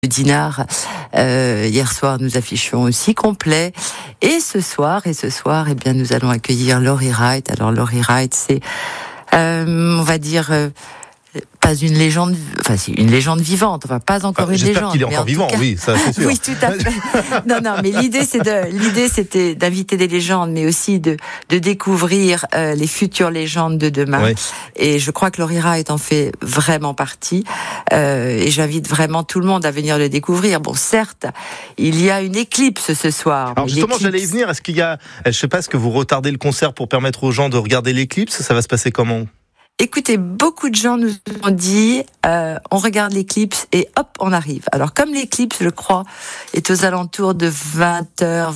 Dinard. Hier soir, nous affichions aussi complet. Et ce soir, eh bien, nous allons accueillir Laurie Wright. Alors, Laurie Wright, c'est, on va dire, pas une légende, enfin, c'est une légende vivante. Enfin, pas encore une j'espère légende. Qu'il est encore vivant, cas, oui, ça c'est sûr. Oui, tout à fait. Non, mais l'idée c'était d'inviter des légendes, mais aussi de découvrir les futures légendes de demain. Oui. Et je crois que Laurie Wright en fait vraiment partie. Et j'invite vraiment tout le monde à venir le découvrir. Bon, certes, il y a une éclipse ce soir. Alors justement, j'allais y venir. Est-ce qu'il y a, je sais pas, est-ce que vous retardez le concert pour permettre aux gens de regarder l'éclipse? Ça va se passer comment? Écoutez, beaucoup de gens nous ont dit on regarde l'éclipse et hop, on arrive. Alors comme l'éclipse, je crois, est aux alentours de 20h,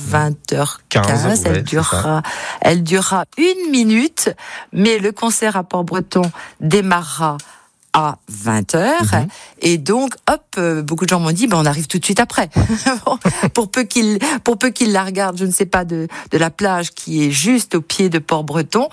20h15, elle durera 1 minute, mais le concert à Port-Breton démarrera à 20h, et donc, hop, beaucoup de gens m'ont dit, on arrive tout de suite après. pour peu qu'ils la regardent, je ne sais pas, de la plage qui est juste au pied de Port-Breton,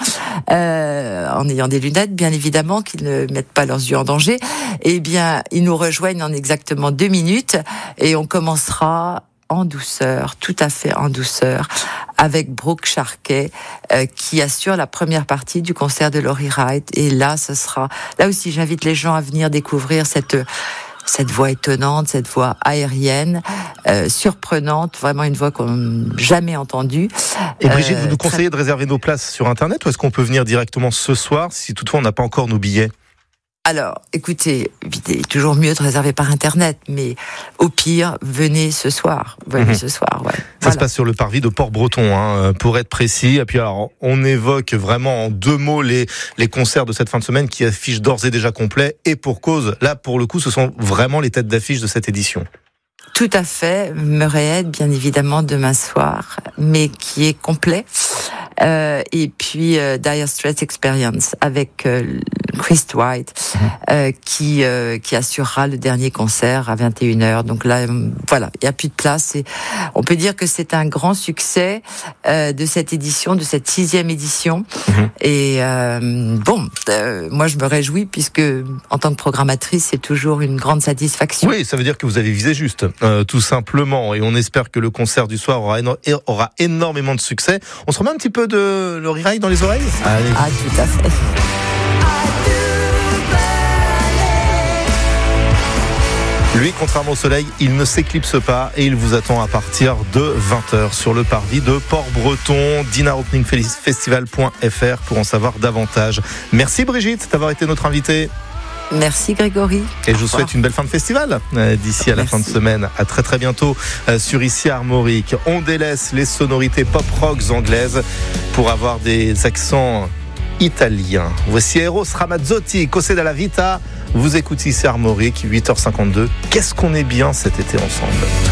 en ayant des lunettes, bien évidemment, qu'ils ne mettent pas leurs yeux en danger, eh bien, ils nous rejoignent en exactement 2 minutes, et on commencera en douceur, tout à fait en douceur, avec Brooke Sharkey, qui assure la première partie du concert de Laurie Wright. Et là, là aussi, j'invite les gens à venir découvrir cette voix étonnante, cette voix aérienne, surprenante, vraiment une voix qu'on n'a jamais entendue. Et Brigitte, vous nous conseillez de réserver nos places sur Internet, ou est-ce qu'on peut venir directement ce soir, si toutefois on n'a pas encore nos billets? Alors, écoutez, il est toujours mieux de réserver par Internet, mais au pire, venez ce soir. Ce soir, ouais. Ça se passe sur le parvis de Port-Breton, pour être précis. Et puis alors, on évoque vraiment en 2 mots les concerts de cette fin de semaine qui affichent d'ores et déjà complet. Et pour cause, là, pour le coup, ce sont vraiment les têtes d'affiche de cette édition. Tout à fait. Murray, bien évidemment, demain soir, mais qui est complet. Et puis Dire Straits Experience avec Chris White qui assurera le dernier concert à 21h. Donc là, voilà, il n'y a plus de place. Et on peut dire que c'est un grand succès de cette édition, de cette 6e édition. Et moi je me réjouis puisque en tant que programmatrice, c'est toujours une grande satisfaction. Oui, ça veut dire que vous avez visé juste, tout simplement. Et on espère que le concert du soir aura énormément de succès. On se remet un petit peu de Laurie Wright dans les oreilles? Allez. Ah, tout à fait. Lui, contrairement au soleil, il ne s'éclipse pas et il vous attend à partir de 20h sur le parvis de Port-Breton. dinaropeningfestival.fr pour en savoir davantage. Merci Brigitte d'avoir été notre invitée. Merci Grégory. Et je vous souhaite une belle fin de festival d'ici à la fin de semaine. À très très bientôt sur Ici Armorique. On délaisse les sonorités pop-rocks anglaises pour avoir des accents italiens. Voici Eros Ramazzotti, Cose della Vita. Vous écoutez Ici Armorique, 8h52. Qu'est-ce qu'on est bien cet été ensemble.